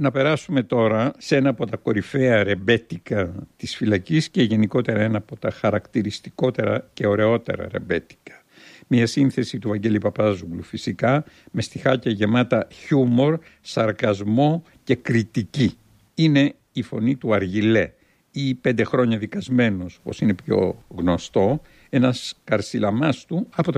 Να περάσουμε τώρα σε ένα από τα κορυφαία ρεμπέτικα της φυλακής και γενικότερα ένα από τα χαρακτηριστικότερα και ωραιότερα ρεμπέτικα. Μια σύνθεση του Βαγγέλη Παπάζογλου φυσικά, με στιχάκια γεμάτα χιούμορ, σαρκασμό και κριτική. Είναι η φωνή του Αργιλέ ή 5 χρόνια δικασμένος, όπως είναι πιο γνωστό, ένας καρσιλαμάς του από το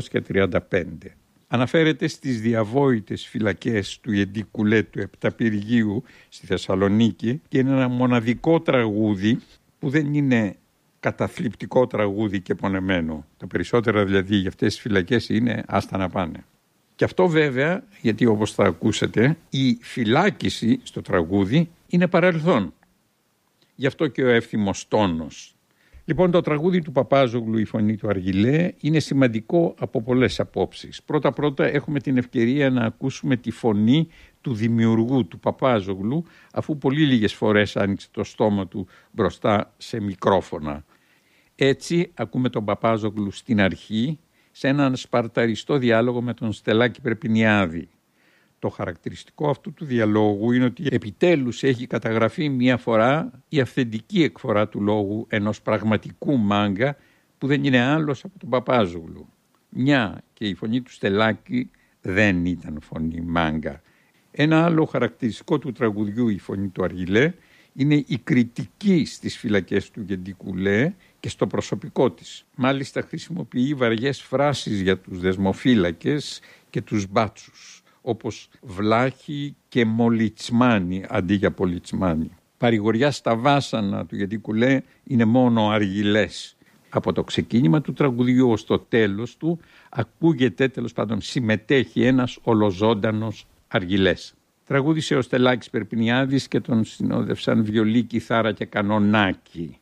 1935. Αναφέρεται στις διαβόητες φυλακές του Ιεντικουλέ του Επταπυργίου στη Θεσσαλονίκη και είναι ένα μοναδικό τραγούδι που δεν είναι καταθλιπτικό τραγούδι και πονεμένο. Τα περισσότερα δηλαδή για αυτές τις φυλακές είναι άστα να πάνε. Και αυτό βέβαια, γιατί όπως θα ακούσετε, η φυλάκιση στο τραγούδι είναι παρελθόν. Γι' αυτό και ο εύθυμος τόνος. Λοιπόν, το τραγούδι του Παπάζογλου, η φωνή του Αργιλέ, είναι σημαντικό από πολλές απόψεις. Πρώτα-πρώτα έχουμε την ευκαιρία να ακούσουμε τη φωνή του δημιουργού, του Παπάζογλου, αφού πολύ λίγες φορές άνοιξε το στόμα του μπροστά σε μικρόφωνα. Έτσι ακούμε τον Παπάζογλου στην αρχή σε έναν σπαρταριστό διάλογο με τον Στελάκη Περπινιάδη. Το χαρακτηριστικό αυτού του διαλόγου είναι ότι επιτέλους έχει καταγραφεί μία φορά η αυθεντική εκφορά του λόγου ενός πραγματικού μάγκα που δεν είναι άλλος από τον Παπάζογλου. Μια και η φωνή του Στελάκη δεν ήταν φωνή μάγκα. Ένα άλλο χαρακτηριστικό του τραγουδιού, η φωνή του Αργιλέ, είναι η κριτική στις φυλακές του Γεντικουλέ και στο προσωπικό της. Μάλιστα χρησιμοποιεί βαριές φράσεις για τους δεσμοφύλακες και τους μπάτσους, όπως βλάχη και μολιτσμάνι αντί για πολιτσμάνι. Παρηγοριά στα βάσανα του Γεντικουλέ είναι μόνο ο Αργιλές. Από το ξεκίνημα του τραγουδιού ως το τέλος του ακούγεται, τέλος πάντων συμμετέχει ένας ολοζώντανος Αργιλές. Τραγούδισε ο Στελάκης Περπινιάδης και τον συνόδευσαν βιολί, κιθάρα και κανονάκι.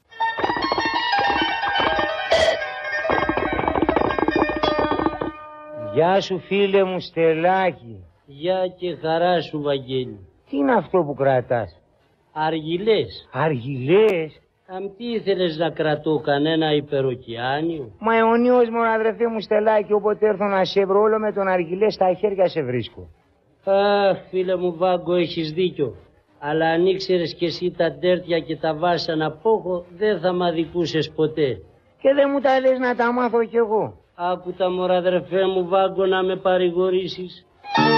Γεια σου φίλε μου Στελάκη. Γεια και χαρά σου Βαγγέλη. Τι είναι αυτό που κρατάς? Αργιλές. Αργιλές? Τι ήθελες να κρατώ, κανένα υπεροκειάνιο? Μα αιωνίως μου αδερφέ μου Στελάκη, όποτε έρθω να σε βρω όλο με τον Αργιλέ στα χέρια σε βρίσκω. Αχ φίλε μου Βάγκο, έχεις δίκιο. Αλλά αν ήξερες κι εσύ τα ντέρτια και τα βάσανα που έχω, δεν θα μ' αδικούσες ποτέ. Και δεν μου τα λες να τα μάθω κι εγώ? Άκου τα μωρά αδερφέ μου Βάγκο να με παρηγορήσεις.